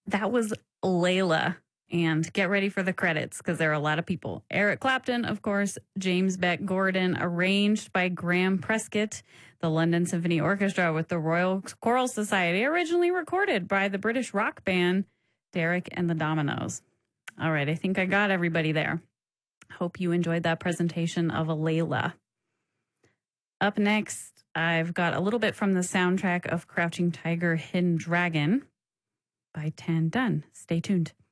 That was Layla. And get ready for the credits because there are a lot of people. Eric Clapton, of course, James Beck Gordon, arranged by Graham Prescott, the London Symphony Orchestra with the Royal Choral Society, originally recorded by the British rock band Derek and the Dominoes. All right, I think I got everybody there. Hope you enjoyed that presentation of Layla. Up next, I've got a little bit from the soundtrack of Crouching Tiger, Hidden Dragon by Tan Dun. Stay tuned.